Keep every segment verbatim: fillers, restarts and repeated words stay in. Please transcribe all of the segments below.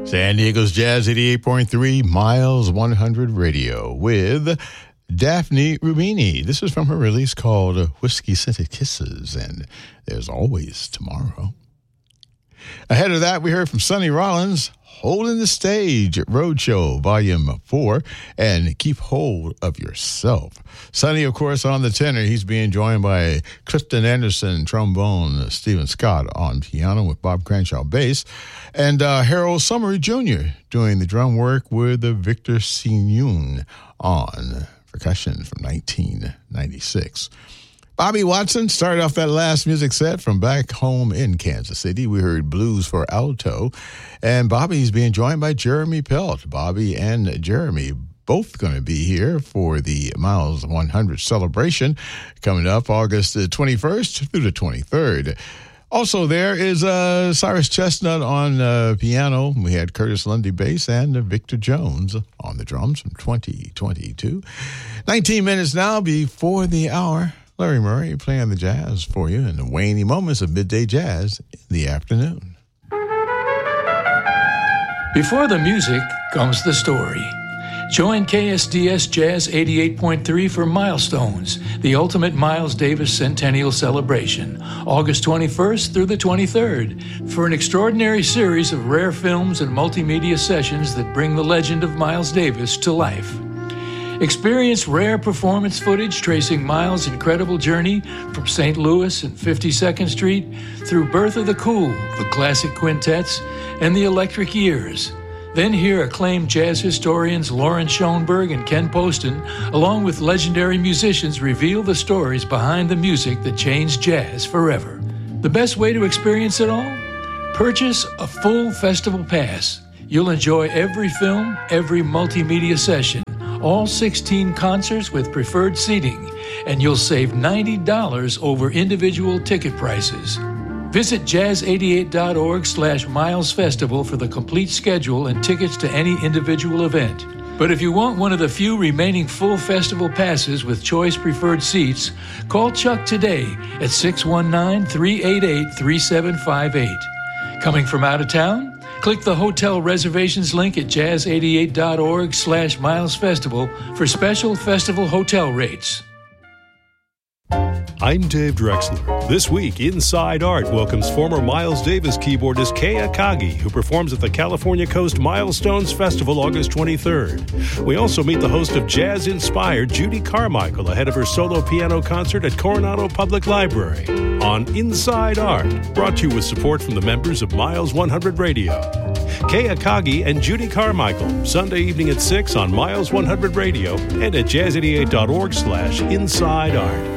San Diego's Jazz eighty-eight point three, Miles one hundred Radio with Daphne Rubini. This is from her release called Whiskey Scented Kisses, and There's Always Tomorrow. Ahead of that, we heard from Sonny Rollins, Holding the Stage at Roadshow, Volume four, and Keep Hold of Yourself. Sonny, of course, on the tenor. He's being joined by Clifton Anderson, trombone, Stephen Scott on piano with Bob Cranshaw bass, and uh, Harold Summery Junior doing the drum work with Victor Sinyun on percussion from nineteen ninety-six. Bobby Watson started off that last music set from back home in Kansas City. We heard Blues for Alto, and Bobby's being joined by Jeremy Pelt. Bobby and Jeremy both going to be here for the Miles one hundred celebration coming up August twenty-first through the twenty-third. Also there is uh, Cyrus Chestnut on uh, piano. We had Curtis Lundy bass and uh, Victor Jones on the drums from twenty twenty-two. nineteen minutes now before the hour. Larry Murray playing the jazz for you in the waning moments of midday jazz in the afternoon. Before the music comes the story. Join K S D S Jazz eighty-eight point three for Milestones, the ultimate Miles Davis Centennial Celebration, August twenty-first through the twenty-third, for an extraordinary series of rare films and multimedia sessions that bring the legend of Miles Davis to life. Experience rare performance footage tracing Miles' incredible journey from Saint Louis and fifty-second Street through Birth of the Cool, the classic quintets, and the Electric Years. Then hear acclaimed jazz historians Lauren Schoenberg and Ken Poston, along with legendary musicians, reveal the stories behind the music that changed jazz forever. The best way to experience it all? Purchase a full festival pass. You'll enjoy every film, every multimedia session, all sixteen concerts with preferred seating, and you'll save ninety dollars over individual ticket prices. Visit jazz eighty-eight dot org slash Miles Festival for the complete schedule and tickets to any individual event. But if you want one of the few remaining full festival passes with choice preferred seats, call Chuck today at six one nine, three eight eight, three seven five eight. Coming from out of town? Click the hotel reservations link at jazz eighty-eight dot org slash Miles Festival for special festival hotel rates. I'm Dave Drexler. This week, Inside Art welcomes former Miles Davis keyboardist Kei Akagi, who performs at the California Coast Milestones Festival August twenty-third. We also meet the host of Jazz-inspired Judy Carmichael ahead of her solo piano concert at Coronado Public Library on Inside Art, brought to you with support from the members of Miles one hundred Radio. Kei Akagi and Judy Carmichael, Sunday evening at six on Miles one hundred Radio and at jazz eighty-eight dot org slash Inside Art.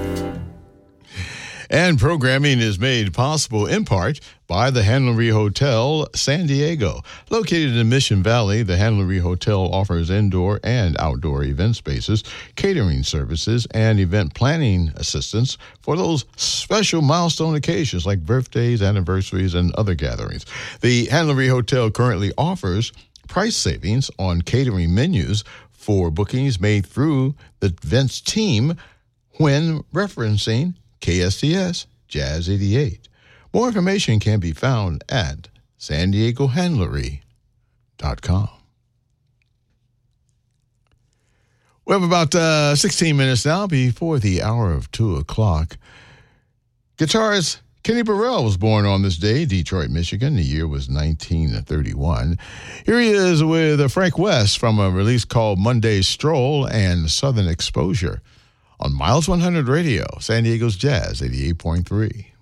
And programming is made possible in part by the Hanlery Hotel, San Diego. Located in Mission Valley, the Hanlery Hotel offers indoor and outdoor event spaces, catering services, and event planning assistance for those special milestone occasions like birthdays, anniversaries, and other gatherings. The Hanlery Hotel currently offers price savings on catering menus for bookings made through the events team when referencing K S D S Jazz eighty-eight. More information can be found at san diego handlery dot com. We have about uh, sixteen minutes now before the hour of two o'clock. Guitarist Kenny Burrell was born on this day, Detroit, Michigan. The year was nineteen thirty-one. Here he is with Frank West from a release called Monday Stroll and Southern Exposure on Miles one hundred Radio, San Diego's Jazz eighty-eight point three.